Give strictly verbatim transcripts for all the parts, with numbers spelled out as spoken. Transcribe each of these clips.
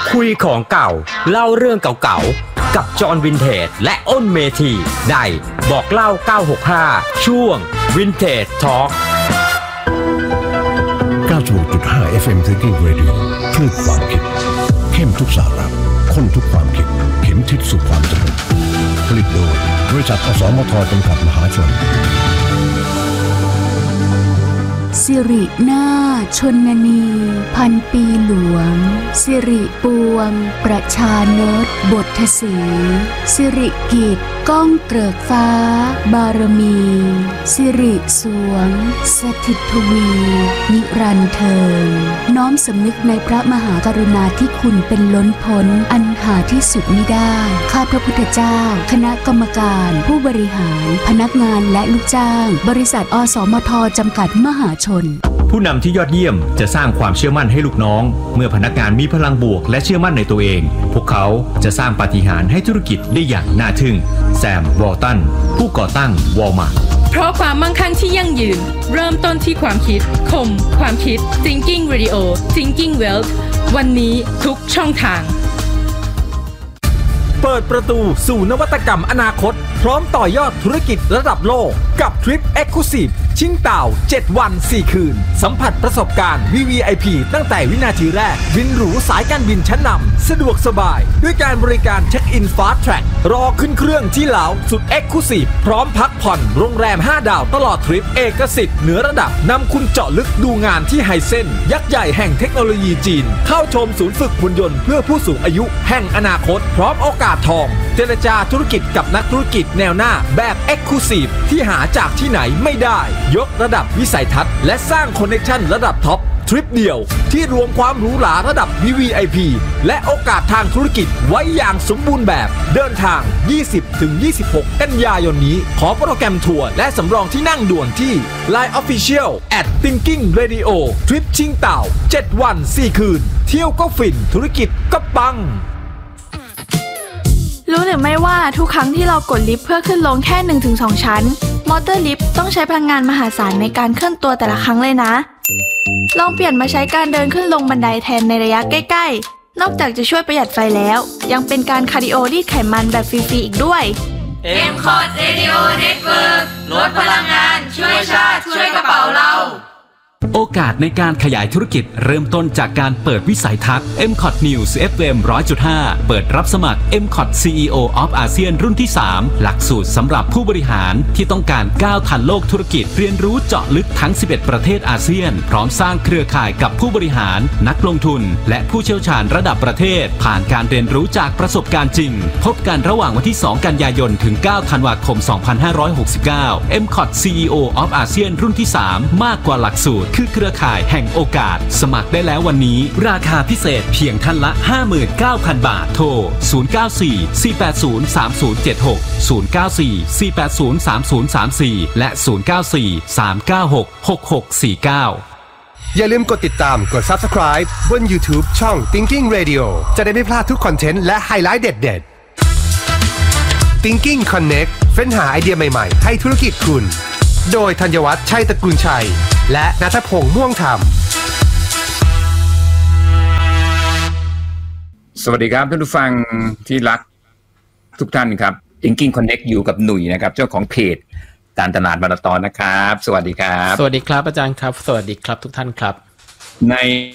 คุยของเก่าเล่าเรื่องเก่าๆกับจอห์นวินเทจและอ้นเมธีได้บอกเล่าเก้าหกห้าช่วงวินเทจทอล์กเก้าสิบหกจุดห้า เอฟ เอ็ม Thinking Radio คลื่นความคิดเข้มทุกสาระข้นทุกความคิดเข็มทิศสู่ความสำเร็จผลิตโดยบริษัทอสมทจำกัดมหาชนสิรินาชนนีพันปีหลวงสิริปวงประชานตบทสีสิริกิจก้องเกริกฟ้าบารมีสิริสวงสถิตทวีนิรันดร์เทิงน้อมสำนึกในพระมหากรุณาธิคุณเป็นล้นพ้นอันหาที่สุดมิได้ข้าพระพุทธเจ้าคณะกรรมการผู้บริหารพนักงานและลูกจ้างบริษัทอสมทจำกัดมหาชนผู้นำที่ยอดเยี่ยมจะสร้างความเชื่อมั่นให้ลูกน้องเมื่อพนักงานมีพลังบวกและเชื่อมั่นในตัวเองพวกเขาจะสร้างปาฏิหาริย์ให้ธุรกิจได้อย่างน่าทึ่งแซมวอลตันผู้ก่อตั้งวอลมาร์ทเพราะความมั่งคั่งที่ยั่งยืนเริ่มต้นที่ความคิดคมความคิด Thinking Radio Thinking Wealth วันนี้ทุกช่องทางเปิดประตูสู่นวัตกรรมอนาคตพร้อมต่อยอดธุรกิจระดับโลกกับทริป Exclusive ชิงเต่าเจ็ดวันสี่คืนสัมผัสประสบการณ์ วี วี ไอ พี ตั้งแต่วินาทีแรกบินหรูสายการบินชั้นนำสะดวกสบายด้วยการบริการเช็คอิน Fast Track รอขึ้นเครื่องที่เหลาสุด Exclusive พร้อมพักผ่อนโรงแรมห้าดาวตลอดทริปเอกสิทธิ์เหนือระดับนำคุณเจาะลึกดูงานที่ไฮเซ็นยักษ์ใหญ่แห่งเทคโนโลยีจีนเข้าชมศูนย์ฝึกหุ่นยนต์เพื่อผู้สูงอายุแห่งอนาคตพร้อมโอกาสทองเจรจาธุรกิจกับนักธุรกิจแนวหน้าแบบ Exclusive ที่หาจากที่ไหนไม่ได้ยกระดับวิสัยทัศน์และสร้างคอนเนคชั่นระดับท็อปทริปเดียวที่รวมความหรูหราระดับ วี วี ไอ พี และโอกาสทางธุรกิจไว้อย่างสมบูรณ์แบบเดินทาง ยี่สิบถึงยี่สิบหก กันยายนนี้ขอโปรแกรมทัวร์และสำรองที่นั่งด่วนที่ ไลน์ Official แอท Thinking Radio ทริปชิงเต่าเจ็ดวันสี่คืนเที่ยวก็ฟินธุรกิจก็ปังรู้หรือไม่ว่าทุกครั้งที่เรากดลิฟต์เพื่อขึ้นลงแค่ หนึ่งถึงสอง ชั้นมอเตอร์ลิฟต์ต้องใช้พลังงานมหาศาลในการเคลื่อนตัวแต่ละครั้งเลยนะลองเปลี่ยนมาใช้การเดินขึ้นลงบันไดแทนในระยะใกล้ๆนอกจากจะช่วยประหยัดไฟแล้วยังเป็นการคาร์ดิโอรีดไขมันแบบฟรีๆอีกด้วยเอ็ม คอร์ด Radio Network ลดพลังงานช่วยชาติช่วยกระเป๋าเราโอกาสในการขยายธุรกิจเริ่มต้นจากการเปิดวิสัยทัศน์ เอ็ม คอร์ด News เอฟ เอ็ม หนึ่งร้อยจุดห้า เปิดรับสมัคร เอ็ม คอร์ด ซี อี โอ of อาเซียนรุ่นที่สามหลักสูตรสำหรับผู้บริหารที่ต้องการก้าวทันโลกธุรกิจเรียนรู้เจาะลึกทั้งสิบเอ็ดประเทศอาเซียนพร้อมสร้างเครือข่ายกับผู้บริหารนักลงทุนและผู้เชี่ยวชาญระดับประเทศผ่านการเรียนรู้จากประสบการณ์จริงพบกันระหว่างวันที่สองกันยายนถึงเก้าธันวาคมสองพันห้าร้อยหกสิบเก้า เอ็ม คอร์ด ซี อี โอ of อาเซียนรุ่นที่สามมากกว่าหลักสูตรคือเครือข่ายแห่งโอกาสสมัครได้แล้ววันนี้ราคาพิเศษเพียงท่านละ ห้าหมื่นเก้าพัน บาทโทรศูนย์ เก้า สี่ สี่ แปด ศูนย์ สาม ศูนย์ เจ็ด หก ศูนย์ เก้า สี่ สี่ แปด ศูนย์ สาม ศูนย์ สาม สี่และศูนย์ เก้า สี่ สาม เก้า หก หก หก สี่ เก้าอย่าลืมกดติดตามกด Subscribe บน YouTube ช่อง Thinking Radio จะได้ไม่พลาดทุกคอนเทนต์และไฮไลท์เด็ดๆ Thinking Connect เฟ้นหาไอเดียใหม่ๆให้ธุรกิจคุณโดยธัญวัฒน์ชัยตระกูลชัยและณัฐพงษ์ม่วงธรรมสวัสดีครับท่านผู้ฟังที่รักทุกท่านครับ Thinking Connect อยู่กับหนุ่ยนะครับเจ้าของเพจการตลาดมาราธอนนะครับสวัสดีครับสวัสดีครับอาจารย์ครับสวัสดีครับทุกท่านครับใน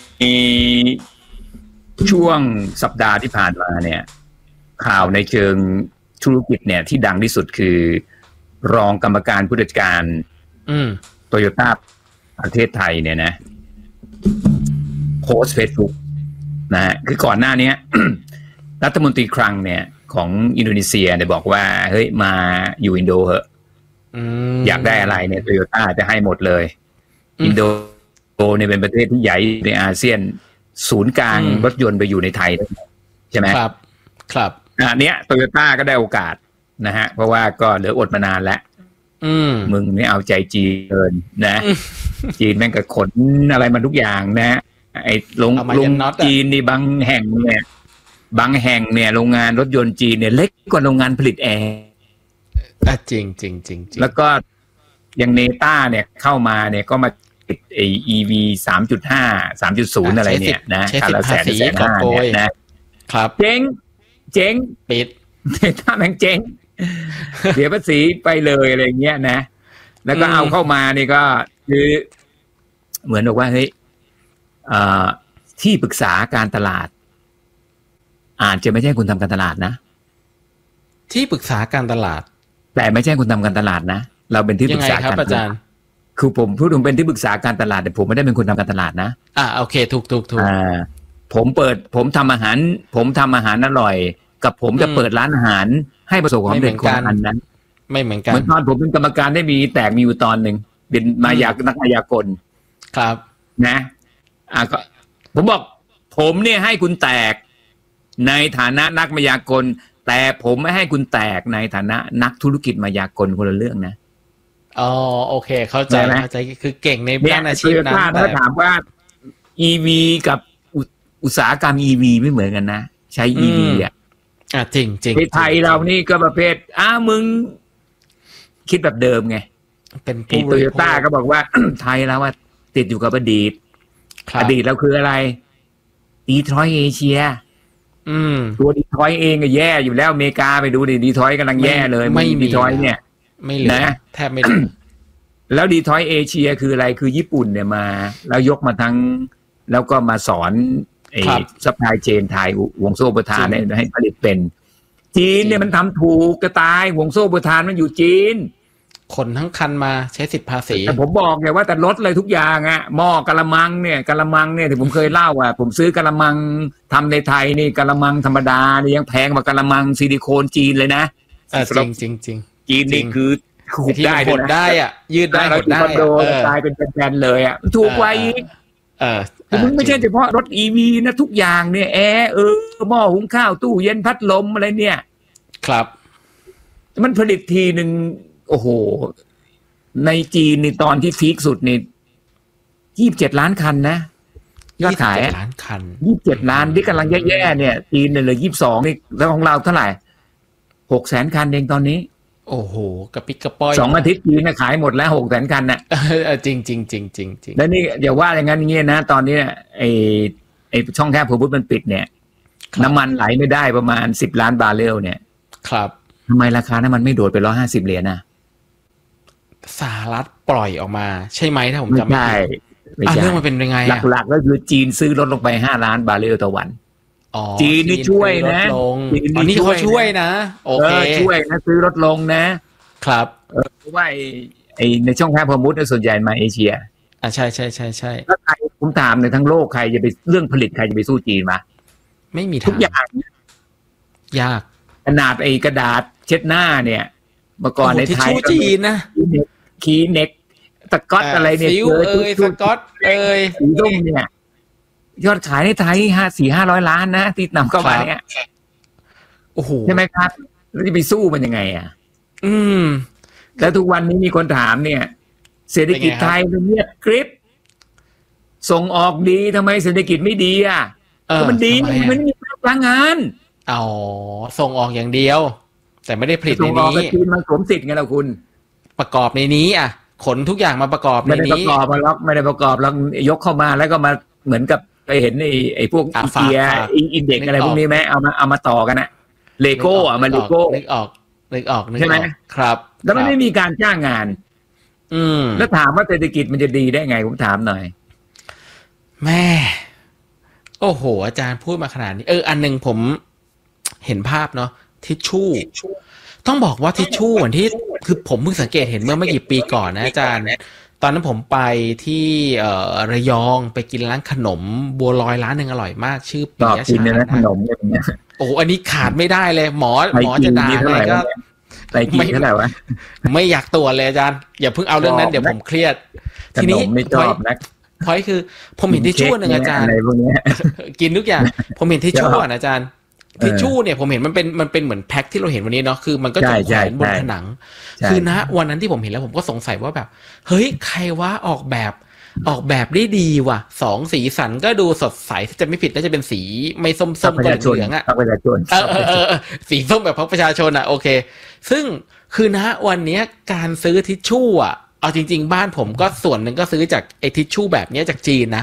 ช่วงสัปดาห์ที่ผ่านมาเนี่ยข่าวในเชิงธุรกิจเนี่ยที่ดังที่สุดคือรองกรรมการผู้จัดการโตโยต้าประเทศไทยเนี่ยนะโพสต์ Facebook นะฮะคือก่อนหน้านี้ รัฐมนตรีคลังเนี่ยของอินโดนีเซียเนี่ยบอกว่าเฮ้ยมาอยู่อินโดเหอะอยากได้อะไรเนี่ยโตโยต้าจะให้หมดเลยอินโดเนี่ยเป็นประเทศที่ใหญ่ในอาเซียนศูนย์กลางรถยนต์ไปอยู่ในไทยใช่ไหมครับครับอันเนี้ยโตโยต้าก็ได้โอกาสนะฮะเพราะว่าก็เหลืออดมานานแล้วมึงไม่เอาใจจีนเกินนะจีนแม่งก็ขนอะไรมาทุกอย่างนะไอ้ลงลงจีนนี่บางแห่งเนี่ยบางแห่งเนี่ยโรงงานรถยนต์จีนเนี่ยเล็กกว่าโรงงานผลิตแอร์จริงจริงจริงแล้วก็อย่างเนต้าเนี่ยเข้ามาเนี่ยก็มาติดไอ้ อี วี สามจุดห้า สามจุดศูนย์ อะไรเนี่ยนะคาราแสนแสนห้าเนี่ยนะครับเจ๊งเจ๊งปิดถ้าแม่งเจ๊งเสียภาษีไปเลยอะไรเงี้ยนะแล้วก็เอาเข้ามานี่ก็คือเหมือนบอกว่าเฮ้ยที่ปรึกษาการตลาดอาจจะไม่ใช่คุณทำการตลาดนะที่ปรึกษาการตลาดแต่ไม่ใช่คุณทำการตลาดนะเราเป็นที่ปรึกษาการตลาดคือผมพูดถึงเป็นที่ปรึกษาการตลาดแต่ผมไม่ได้เป็นคนทำการตลาดนะอ่าโอเคถูกถูกถูกอ่าผมเปิดผมทำอาหารผมทำอาหารอร่อยกับผมจะเปิดร้านอาหารให้ประสบความสำเร็จคนละอันนั้นไม่เหมือนกันเหมือนตอนผมเป็นกรรมการได้มีแตกมีอยู่ตอนหนึ่งเป็นมายานักมายากลครับนะอ่าก็ผมบอกผมเนี่ยให้คุณแตกในฐานะนักมายากลแต่ผมไม่ให้คุณแตกในฐานะนักธุรกิจมายากลคนละเรื่องนะอ๋อโอเคเข้าใจเข้าใจคือเก่งในด้านอาชีพนั้นถ้าถามว่า อี วี กับอุตสาหกรรม อี วี ไม่เหมือนกันนะใช้ อี วี อ่ะอ่ะจริงจริงไทยเรานี่ก็ประเภทอ้ามึงคิดแบบเดิมไงเป็นโตโยต้าก็บอกว่า ไทยแล้วว่าติดอยู่กับอดีตอดีตเราคืออะไรดีทรอยต์เอเชียตัวดีทรอยต์เองก็แย่อยู่แล้วอเมริกาไปดูดิดีทรอยต์กำลังแย่เลยไม่ดีทรอยต์เนี่ยไม่เหลือแทบไม่เหลือแล้วดีทรอยต์เอเชียคืออะไรคือญี่ปุ่นเนี่ยมาแล้วยกมาทั้งแล้วก็มาสอนไอ้ซัพพลายเชนไทยวงโซ่อุปทานเนี่ยให้ผลิตเป็นจีนเนี่ยมันทำถูกกระตายวงโซ่อุปทานมันอยู่จีนคนทั้งคันมาใช้สิทธิภาษีแต่ผมบอกไงว่าแต่ลดเลยทุกอย่างอ่ะหม้อกะละมังเนี่ยกะละมังเนี่ยที่ผมเคยเล่าอ่ะผมซื้อกะละมังทำในไทยนี่กะละมังธรรมดานี่ยังแพงกว่ากะละมังซิลิโคนจีนเลยนะจริงจริงจริงจีนนี่คือขุดได้หดได้อ่ะยืดได้หดได้กลายเป็นแบนๆเลยอ่ะถูกไว้เออมันไม่ใช่เฉพาะรถ อี วี นะทุกอย่างเนี่ยแอร์เออหม้อหุงข้าวตู้เย็นพัดลมอะไรเนี่ยครับมันผลิตทีนึงโอ้โหในจีนในตอนที่พีคสุดนี่ยี่สิบเจ็ดล้านคันนะยอดขายล้านคันยี่สิบเจ็ดล้านที่กำลังแย่ๆเนี่ยจีนเนี่ยเลยยี่สิบสองนี่แล้วของเราเท่าไหร่หกแสนคันเองตอนนี้โอ้โหกระปิดกระป้อยสองอาทิตย์จีนเนี่ยขายหมดแล้วหกแสนคันน่ะจริงจริงจริงจริงจริงแล้วนี่เดี๋ยวว่าอย่างนั้นอย่างเงี้ยนะตอนนี้ไอ้ไอ้ช่องแคบหัวบุตมันปิดเนี่ยน้ำมันไหลไม่ได้ประมาณสิบล้านบาร์เรลเนี่ยครับทำไมราคาน้ำมันไม่โดดไปร้อยห้าสิบเหรียญน่ะสหรัฐปล่อยออกมาใช่ไหมถ้าผมจำไม่ผิดเรื่องมันเป็นยังไงหลักๆก็คือจีนซื้อลดลงไปห้าล้านบาร์เรลต่อวันจีนนี่ช่วยนะจีนนี่เขาช่วยนะโอเคช่วยนะซื้อลดลงนะครับเพราะว่าไอ้ในช่องแคบฮอร์มุสส่วนใหญ่มาเอเชียอ่าใช่ใช่ใช่ใช่แล้วใครผมถามในทั้งโลกใครจะไปเรื่องผลิตใครจะไปสู้จีนมาไม่มีทุกอย่างยากขนาดไอ้กระดาษเช็ดหน้าเนี่ยเมื่อก่อนในไทยจีนนะคีเน็กสก๊อตอะไรเนี่ยเอ้ยสก๊อตเอ้ยสีส้มเนี่ยยอดขายในไทยห้าสี่ห้าร้อยล้านนะที่นำเข้ามาเนี่ยโอ้โหใช่ไหมครับแล้วจะไปสู้มันยังไงอ่ะอืมแล้วทุกวันนี้มีคนถามเนี่ยเศรษฐกิจไทยมันเงียบกริบส่งออกดีทำไมเศรษฐกิจไม่ดีอ่ะก็มันดีมันมีพลังงานอ๋อส่งออกอย่างเดียวแต่ไม่ได้ผลิตในนี้ส่งออกกับจีนมันสวมสิทธิ์ไงเราคุณประกอบในนี้อ่ะขนทุกอย่างมาประกอบในนี้ไม่ได้ประกอบมาล็อกไม่ได้ประกอบแล้วยกเข้ามาแล้วก็มาเหมือนกับไปเห็นไอ้ไอ้พวกอีเกียอินเด็กอะไรพวกนี้ไหมเอามาเอามาต่อกันนะเลโก้อ่ะมันเลโก้นึกออกนึกออกใช่ไหมครับแล้วมันไม่มีการจ้างงานอืมแล้วถามว่าเศรษฐกิจมันจะดีได้ไงผมถามหน่อยแม่โอ้โหอาจารย์พูดมาขนาดนี้เอออันนึงผมเห็นภาพเนาะทิชชู่ต้องบอกว่าทิชชู่เหมือนที่คือผมเพิ่งสังเกตเห็นเมื่อไม่กี่ปีก่อนนะอาจารย์ตอนนั้นผมไปที่เอ่อระยองไปกินร้านขนมบัวลอยร้านหนึ่งอร่อยมากชื่อปียะชาขนมเนี่ยโอ้อันนี้ขาดไม่ได้เลยหมอหมอจะด่าไงก็ไม่เท่าไหร่วะไม่อยากตัวเลยอาจารย์อย่าเพิ่งเอาเรื่องนั้นเดี๋ยวผมเครียดทีนี้ไม่ชอบนะพอยคือผมเห็นทิชชู่หนึ่งอาจารย์กินทุกอย่างผมเห็นทิชชู่อ่ะอาจารย์ทิชชู่เนี่ยผมเห็นมันเป็นมันเป็นเหมือนแพ็คที่เราเห็นวันนี้เนาะคือมันก็จะแขวนบนผนังคือนะวันนั้นที่ผมเห็นแล้วผมก็สงสัยว่าแบบเฮ้ยใครว่าออกแบบออกแบบได้ดีว่ะสองสีสันก็ดูสดใสถ้าจะไม่ผิดน่าจะเป็นสีไม่ส้มส้มก็เหลืองอ่ะพรรคประชาชนเออเออสีส้มแบบพรรคประชาชนอ่ะโอเคซึ่งคือนะวันนี้การซื้อทิชชู่อ่ะเอาจริงๆบ้านผมก็ส่วนหนึ่งก็ซื้อจากไอ้ทิชชู่แบบนี้จากจีนนะ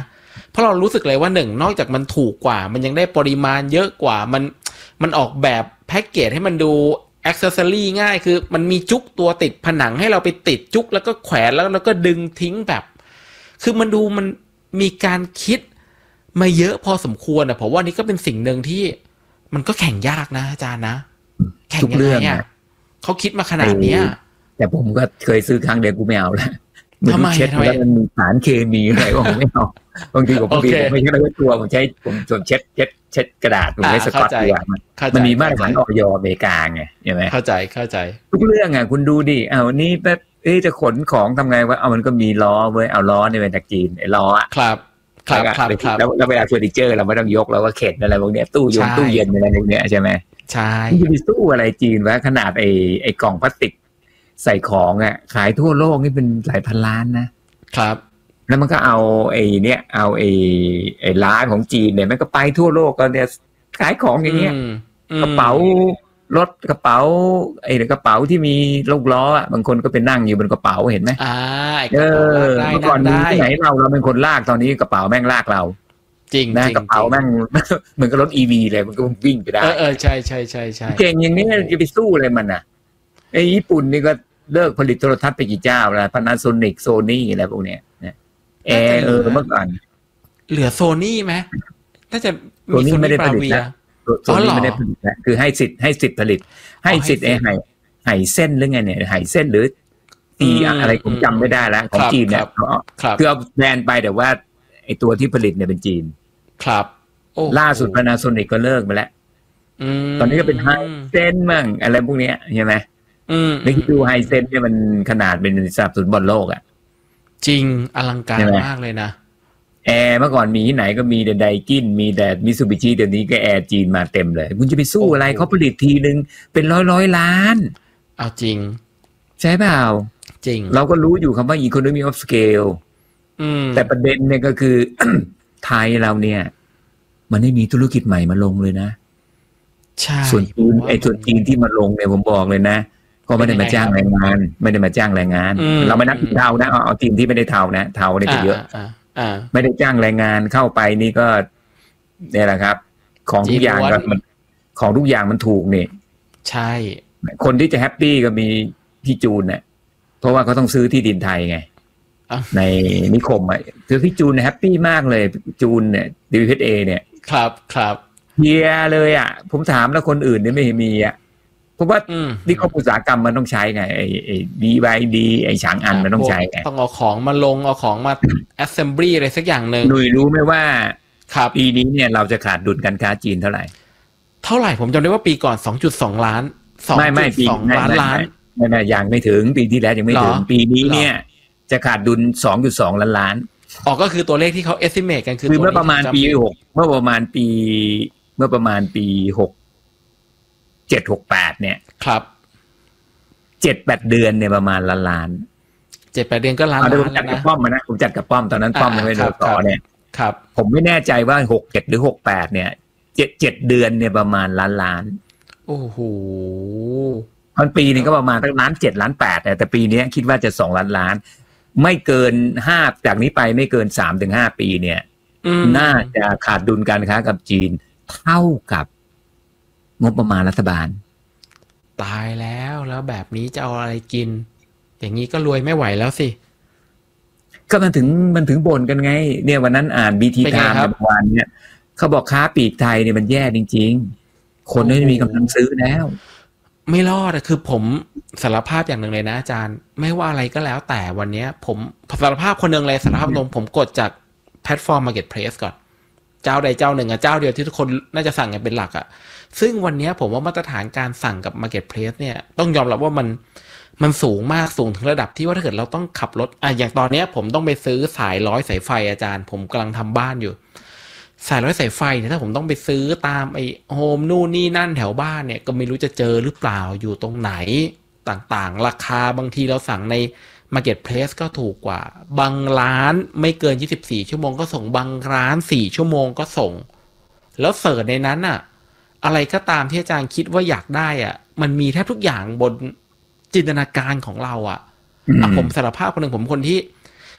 เพราะเรารู้สึกเลยว่าหนึ่งนอกจากมันถูกกว่ามันยังได้ปริมาณเยอะกว่ามันมันออกแบบแพ็กเกจให้มันดูแอ็กเซสซอรี่ง่ายคือมันมีจุกตัวติดผนังให้เราไปติดจุกแล้วก็แขวนแล้วแล้วก็ดึงทิ้งแบบคือมันดูมันมีการคิดมาเยอะพอสมควรอ่ะผมว่านี่ก็เป็นสิ่งหนึ่งที่มันก็แข่งยากนะอาจารย์นะแข่งยังไงอ่ะเขาคิดมาขนาดเนี้ยแต่ผมก็เคยซื้อครั้งเดียวกูไม่เอาแล้วทำไมเช็ดแล้วมันมีสารเคมีอะไรผมไม่เอาบางทีผมบางทีผมไม่ใช่ด้วยตัวผมใช้ผมส่วนเช็ดเช็ดเช็ดกระดาษผมใช้สกอตดีกว่ามันมีมาตรฐานออยอเมริกาไงใช่ไหมเข้าใจเข้าใจทุกเรื่องอ่ะคุณดูดิเอานี่แบบเอ๊ะจะขนของทำไงวะเอามันก็มีล้อเว้ยเอาล้อเนี่ยเป็นจากจีนไอ้ล้ออ่ะครับครับครับครับแล้วแล้วเวลาเฟอร์นิเจอร์เราไม่ต้องยกเราก็เข็นอะไรพวกเนี้ยตู้ยงตู้เย็นอะไรพวกเนี้ยใช่ไหมใช่ที่มีตู้อะไรจีนวะขนาดไอ้ไอ้กล่องพลาสติกใส่ของอ่ะขายทั่วโลกนี่เป็นหลายพันล้านนะครับแล้วมันก็เอาไอ้เนี้ยเอาไอ้ไอ้ร้านของจีนเนี่ยมันก็ไปทั่วโลกก็เนี่ยขายของอย่างเงี้ยกระเป๋ารถกระเป๋าไอ้กระเป๋าที่มีลูกล้ออ่ะบางคนก็เป็นนั่งอยู่บนกระเป๋าเห็นไหมอ่าเออเมื่อก่อนมีที่ไหนเราเราเป็นคนลากตอนนี้กระเป๋าแม่งลากเราจริงนะกระเป๋าแม่งเหมือนกับรถอีวีเลยมันก็วิ่งไปได้เออเออใช่ใช่ใช่ใช่เก่งอย่างนี้จะไปสู้อะไรมันอ่ะไอ้ญี่ปุ่นนี่ก็เลิกผลิตโทรทัศน์ไปกี่เจ้าแล้ว Panasonic Sony อะไรพวกเนี้ยเนี่ยแอร์เออเมื่อก่อนเหลือโซนี่ไหมน่าจะมีโซนี่ไม่ได้ผลิตแล้วโซนี่ไม่ได้ผลิตแล้วคือให้สิทธิ์ให้สิทธิ์ผลิตให้สิทธิ์ไอ้ไห่ไห่เส้นหรือไงเนี่ยไห่เส้นหรือตีอะไรผมจำไม่ได้แล้วของจีนเนี่ยคือเอาแบรนด์ไปแต่ว่าไอ้ตัวที่ผลิตเนี่ยเป็นจีนครับล่าสุด Panasonic ก็เลิกไปแล้วตอนนี้ก็เป็นไฮเส้นมั่งอะไรพวกเนี้ยใช่ไหมนี่คือดูไฮเซนเนี่ยมันขนาดเป็นสนับสนุนบอลโลกอ่ะจริงอลังการมากเลยนะแอร์เมื่อก่อนมีที่ไหนก็มีแต่ไดกินมีแต่มิตซูบิชิเดี๋ยวนี้ก็แอร์จีนมาเต็มเลยคุณจะไปสู้อะไรเขาผลิตทีนึงเป็นร้อยร้อยล้านเอาจริงใช่เปล่าจริงเราก็รู้อยู่คำว่า economy of scale แต่ประเด็นเนี่ยก็คือ ไทยเราเนี่ยมันไม่มีธุรกิจใหม่มาลงเลยนะใช่ส่วนจีนไอ้ส่วนจีนที่มาลงเนี่ยผมบอกเลยนะก็ไม่ได้มาจ้างแรงงานไม่ได้มาจ้างแรงงานเราไม่นับเทานะเอาทีมที่ไม่ได้เทานะเทาเนี่ยจะเยอะไม่ได้จ้างแรงงานเข้าไปนี่ก็เนี่ยแหละครับของทุกอย่างก็มันของทุกอย่างมันถูกนี่ใช่คนที่จะแฮปปี้ก็มีพี่จูนเนี่ยเพราะว่าเขาต้องซื้อที่ดินไทยไงในนิคมอ่ะคือพี่จูนแฮปปี้มากเลยจูนเนี่ย ดี วี เอช เอ เนี่ยครับครับเฮียเลยอ่ะผมถามแล้วคนอื่นเนี่ยไม่มีอ่ะเพราะว่านิคมอุตสาหกรรมมันต้องใช้ไงไอ้ไอ้ บี วาย ดี ไอ้ฉางอันมันต้องใช้ไงต้องเอาของมาลงเอาของมา assembly อะไรสักอย่างนึงหนุ่ยรู้ไหมว่าปีนี้เนี่ยเราจะขาดดุลการค้าจีนเท่าไหร่เท่าไหร่ผมจำได้ว่าปีก่อน สองจุดสอง ล้านไม่ไม่ปีสองล้านล้านไม่ไม่ยังไม่ถึงปีที่แล้วยังไม่ถึงปีนี้เนี่ยจะขาดดุล สองจุดสอง ล้านล้านอ๋อก็คือตัวเลขที่เขา estimate กันคือคือเมื่อประมาณปีหกเมื่อประมาณปีเมื่อประมาณปีหกเจ็ด หก แปดเนี่ยครับเจ็ด แปดเดือนเนี่ยประมาณล้านล้านเจ็ด แปดเดือนก็ล้านล้านแล้วนะผมจัดกับป้อมมานะผมจัดกับป้อมตอนนั้นป้อมยังไม่โดนต่อเนี่ยครับผมไม่แน่ใจว่าหก เจ็ดหรือหก แปดเนี่ยเจ็ด เจ็ดเดือนเนี่ยประมาณล้านล้านโอ้โหมันปีนึงก็ประมาณตั้งล้านเจ็ดล้านแปดแต่ปีนี้คิดว่าจะสองล้านล้านไม่เกินห้าจากนี้ไปไม่เกิน สามถึงห้า ปีเนี่ยน่าจะขาดดุลการค้ากับจีนเท่ากับงบประมาณรัฐบาลตายแล้วแล้วแบบนี้จะเอาอะไรกินอย่างนี้ก็รวยไม่ไหวแล้วสิก็มันถึงมันถึงบ่นกันไงเนี่ยวันนั้นอ่าน บี ที Time เมื่อวานเนี่ยเขาบอกค้าปลีกไทยเนี่ยมันแย่จริงๆคนไม่มีกำลังซื้อแล้วไม่รอดอะคือผมสารภาพอย่างหนึ่งเลยนะอาจารย์ไม่ว่าอะไรก็แล้วแต่วันนี้ผมสารภาพคนหนึ่งเลยสารภาพตรงผมกดจากแพลตฟอร์ม Marketplace ก่อนเจ้าใดเจ้าหนึ่งอะเจ้าเดียวที่ทุกคนน่าจะสั่งกันเป็นหลักอะซึ่งวันนี้ผมว่ามาตรฐานการสั่งกับ Marketplace เนี่ยต้องยอมรับว่ามันมันสูงมากสูงถึงระดับที่ว่าถ้าเกิดเราต้องขับรถอ่ะอย่างตอนนี้ผมต้องไปซื้อสายร้อยสายไฟอาจารย์ผมกำลังทำบ้านอยู่สายร้อยสายไฟเนี่ยถ้าผมต้องไปซื้อตามไอ้โฮมนู่นนี่นั่นแถวบ้านเนี่ยก็ไม่รู้จะเจอหรือเปล่าอยู่ตรงไหนต่างๆราคาบางทีเราสั่งใน Marketplace ก็ถูกกว่าบางร้านไม่เกินยี่สิบสี่ชั่วโมงก็ส่งบางร้านสี่ชั่วโมงก็ส่งแล้วเสิร์ชในนั้นอะอะไรก็ตามที่อาจารย์คิดว่าอยากได้อ่ะมันมีแทบทุกอย่างบนจินตนาการของเราอ่ะผมสารภาพคนหนึ่งผมคนที่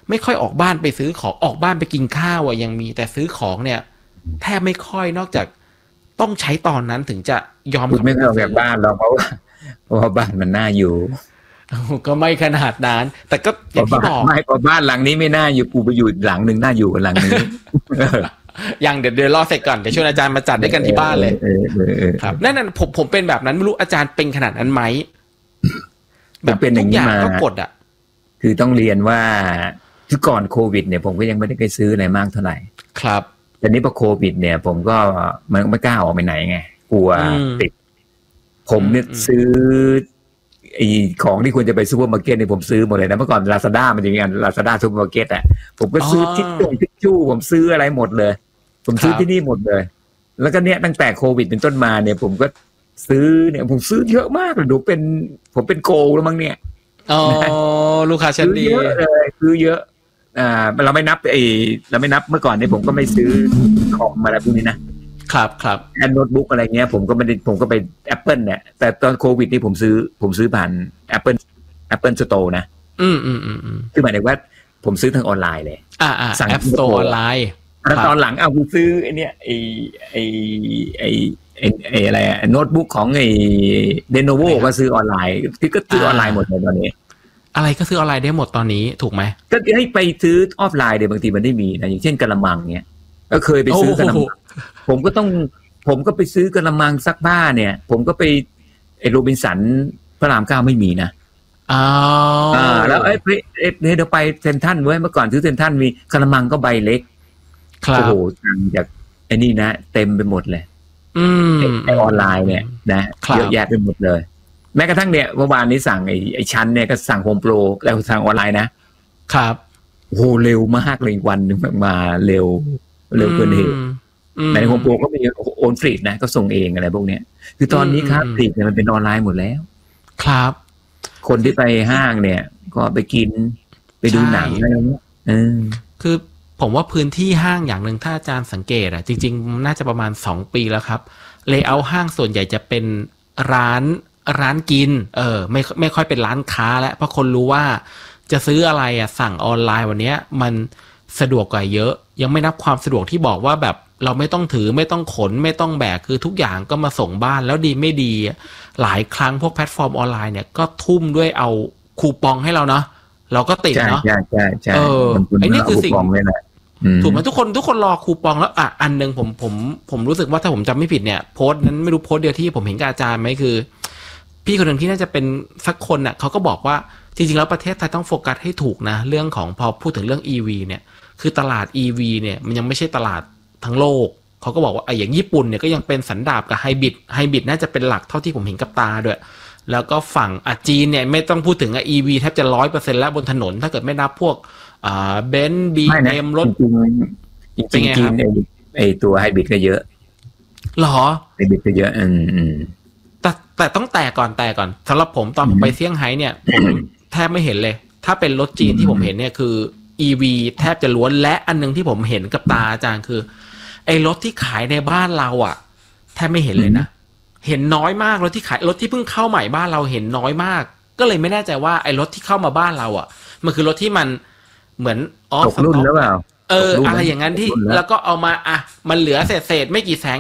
ไม่ค่อยออกบ้านไปซื้อของออกบ้านไปกินข้าวอ่ะยังมีแต่ซื้อของเนี่ยแทบไม่ค่อยนอกจากต้องใช้ตอนนั้นถึงจะยอมไม่เข้าแบบบ้านเราเพราะว่าเพราะว่าบ้านมันน่าอยู่ก็ไม่ขนาดนั้นแต่ก็อย่างที่บอกไม่พอบ้านหลังนี้ไม่น่าอยู่กูไปอยู่หลังนึงน่าอยู่กับหลังนี้ยังเดี๋ยวเดี๋ยวรอเสร็จก่อนเดี๋ยวชวนอาจารย์มาจัดด้วยกันที่บ้านเลยครับนั่นนั่นผมผมเป็นแบบนั้นไม่รู้อาจารย์เป็นขนาดนั้นไหมแบบเป็นอย่างนี้มาก็กดอ่ะคือต้องเรียนว่าที่ก่อนโควิดเนี่ยผมก็ยังไม่ได้ไปซื้ออะไรมากเท่าไหร่ครับแต่นี้พอโควิดเนี่ยผมก็มันไม่กล้าออกไปไหนไงกลัวติดผมเนี่ยซื้อไอ้ของที่ควรจะไปซูเปอร์มาร์เก็ตเนี่ยผมซื้อหมดเลยนะเมื่อก่อน Lazada มันจะมีงาน Lazada ซูเปอร์มาร์เก็ตอ่ะผมก็ซื้อทิชชู่ทิชชู่ผมซื้ออะไรหมดเลยผมซื้อที่นี่หมดเลยแล้วก็เนี่ยตั้งแต่โควิดเป็นต้นมาเนี่ยผมก็ซื้อเนี่ยผมซื้อเยอะมากเลยดูเป็นผมเป็นโกลแล้วมั้งเนี่ยอ๋อลูกค้าชั้นดีเยอะเลยซื้อเยอะอ่าเราไม่นับไอ้เราไม่นับเมื่อก่อนเนี่ยผมก็ไม่ซื้อของอะไรพวกนี้นะครับครับแอนโน้ตบุ๊กอะไรเงี้ยผมก็ไม่ได้ผมก็ไป Apple เนี่ยแต่ตอนโควิดนี่ผมซื้อผมซื้อผ่าน Apple Apple Store นะอืมอืมอืมคือหมายถึงว่าผมซื้อทางออนไลน์เลยอ่าๆ App Store ออนไลน์แล้วตอนหลังเอากูซื้อไอ้เนี่ยไอ้ไอ้ไอ้ไอ้อะไรอะโน้ตบุ๊กของไอ้ Lenovo ก็ซื้อออนไลน์ที่ก็ซื้อออนไลน์หมดเลยตอนนี้อะไรก็ซื้อออนไลน์ได้หมดตอนนี้ถูกไหมก็ให้ไปซื้อออฟไลน์เดี๋ยวบางทีมันได้มีนะอย่างเช่นกระมังเนี้ยก็เคยไปซื้อกระมังผมก็ต้องผมก็ไปซื้อกระมังซักผ้าเนี่ยผมก็ไปไอ้โรบินสันพระรามเก้าไม่มีนะอ๋ออ่าแล้วไอ้เอ๊ะเดี๋ยวไปเซ็นทรัลเว้ยเมื่อก่อนซื้อเซ็นทรัลมีกระมังก็ใบเล็กโอ้โหสั่งจากไอ้นี่นะเต็มไปหมดเลยอืมไอ้ออนไลน์เนี่ยนะเยอะแยะไปหมดเลยแม้กระทั่งเนี่ยเมื่อวานนี้สั่งไอ้ไอ้ชั้นเนี่ยก็สั่งโฮมโปรแล้วสั่งออนไลน์นะครับโอ้โหเร็วมากเลยวันนึงมาเร็วเร็วเกินเหตุในโฮมโปรก็มีโอนฟรีดนะก็ส่งเองอะไรพวกเนี้ยคือตอนนี้ครับฟรีดเนี่ยมันเป็นออนไลน์หมดแล้วครับคนที่ไปห้างเนี่ยก็ไปกินไปดูหนังอะไรเงี้ยเออคือผมว่าพื้นที่ห้างอย่างหนึ่งถ้าอาจารย์สังเกตอ่ะจริงๆน่าจะประมาณสองปีแล้วครับเลเยอร์ห้างส่วนใหญ่จะเป็นร้านร้านกินเออไม่ไม่ค่อยเป็นร้านค้าแล้วเพราะคนรู้ว่าจะซื้ออะไรอ่ะสั่งออนไลน์วันนี้มันสะดวกกว่าเยอะยังไม่นับความสะดวกที่บอกว่าแบบเราไม่ต้องถือไม่ต้องขนไม่ต้องแบกคือทุกอย่างก็มาส่งบ้านแล้วดีไม่ดีหลายครั้งพวกแพลตฟอร์มออนไลน์เนี่ยก็ทุ่มด้วยเอาคูปองให้เราเนาะเราก็ติดเนาะใช่ใช่ใช่เออไอ้นี่คือสิ่งถูกไหมทุกคนทุกคนรอคูปองแล้วอ่ะอันนึงผมผมผมรู้สึกว่าถ้าผมจำไม่ผิดเนี่ยโพสต์นั้นไม่รู้โพสต์เดียวที่ผมเห็นกับอาจารย์ไหมคือพี่คนหนึ่งที่น่าจะเป็นสักคนน่ะเขาก็บอกว่าจริงๆแล้วประเทศไทยต้องโฟกัสให้ถูกนะเรื่องของพอพูดถึงเรื่อง อี วี เนี่ยคือตลาด อี วี เนี่ยมันยังไม่ใช่ตลาดทั้งโลกเขาก็บอกว่าไอ้อย่างญี่ปุ่นเนี่ยก็ยังเป็นสันดาปกับไฮบริดไฮบริดน่าจะเป็นหลักเท่าที่ผมเห็นกับตาด้วยแล้วก็ฝั่งอ่ะจีนเนี่ยไม่ต้องพูดถึงอ่ะ อี วี แทบจะ ร้อยเปอร์เซ็นต์ แล้วบนถนนถ้าเกิดไม่นับพวกอ่าเบนซ์ บี เอ็ม รถจริงจริงจีนไอ้ไอ้ตัวไฮบริดก็เยอะหรอไฮบริดก็เยอะอืมแต่แต่ต้องแต่ก่อนแต่ก่อนสำหรับผมตอนผมไปเซี่ยงไฮ้เนี่ยผมแทบไม่เห็นเลยถ้าเป็นรถจีนที่ผมเห็นเนี่ยคือ อี วี แทบจะล้วนและอันนึงที่ผมเห็นกับตาอาจารย์คือไอ้รถที่ขายในบ้านเราอ่ะแทบไม่เห็นเลยนะเห็นน้อยมากรถที่ขายรถที่เพิ่งเข้าใหม่บ้านเราเห็นน้อยมากก็เลยไม่แน่ใจว่าไอ้รถที่เข้ามาบ้านเราอ่ะมันคือรถที่มันเหมือนออฟรุ่นหรือเปล่าเอออะไรอย่างนั้นที่แล้วก็เอามาอ่ะมันเหลือเศษๆไม่กี่แสน